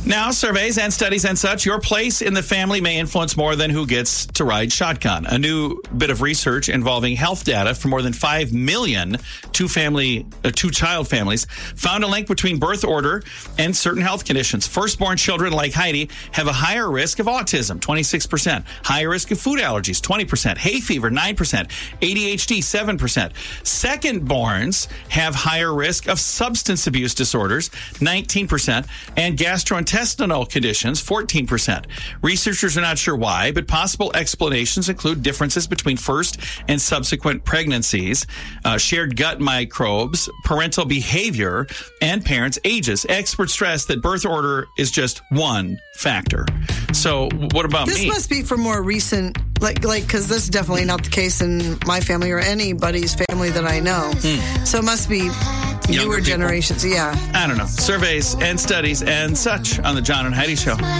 Now, surveys and studies and such, your place in the family may influence more than who gets to ride shotgun. A new bit of research involving health data for more than 5 million two-child families found a link between birth order and certain health conditions. Firstborn children like Heidi have a higher risk of autism, 26%, higher risk of food allergies, 20%, hay fever, 9%, ADHD, 7%. Secondborns have higher risk of substance abuse disorders, 19%, and gastrointestinal conditions, 14%. Researchers are not sure why, but possible explanations include differences between first and subsequent pregnancies, shared gut microbes, parental behavior, and parents' ages. Experts stress that birth order is just one factor. So what about This me? must be for more recent, because this is definitely not the case in my family or anybody's family that I know. So it must be newer generations. Yeah. I don't know. Surveys and studies and such on the John and Heidi Show.